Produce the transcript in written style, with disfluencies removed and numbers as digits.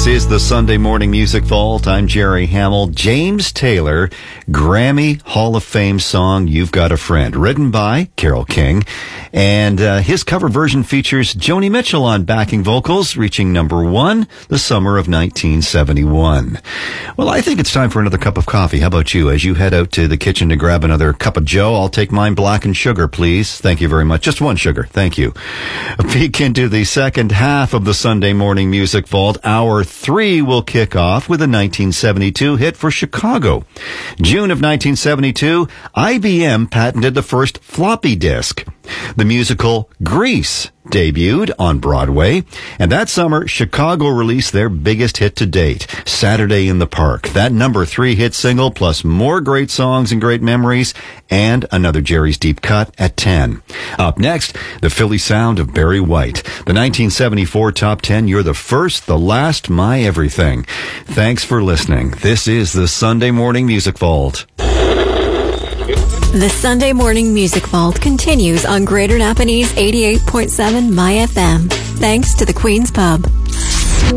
This is the Sunday Morning Music Vault. I'm Jerry Hamill. James Taylor, Grammy Hall of Fame song, You've Got a Friend, written by Carole King. And his cover version features Joni Mitchell on backing vocals, reaching number 1 the summer of 1971. Well, I think it's time for another cup of coffee. How about you? As you head out to the kitchen to grab another cup of joe, I'll take mine black and sugar, please. Thank you very much. Just one sugar. Thank you. A peek into the second half of the Sunday Morning Music Vault. Hour 3 will kick off with a 1972 hit for Chicago. June of 1972, IBM patented the first floppy disk. The musical Grease debuted on Broadway, and that summer, Chicago released their biggest hit to date, Saturday in the Park. That number 3 hit single, plus more great songs and great memories, and another Jerry's Deep Cut at 10. Up next, the Philly sound of Barry White. The 1974 Top 10, You're the First, the Last, My Everything. Thanks for listening. This is the Sunday Morning Music Vault. The Sunday Morning Music Vault continues on Greater Napanese 88.7 My FM. Thanks to the Queen's Pub.